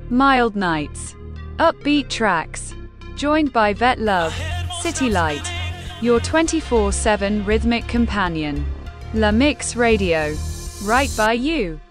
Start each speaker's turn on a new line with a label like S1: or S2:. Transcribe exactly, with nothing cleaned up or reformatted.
S1: Mild nights, upbeat tracks, joined by Vet Love, City Light, your twenty-four seven rhythmic companion. La Mix Radio, right by you.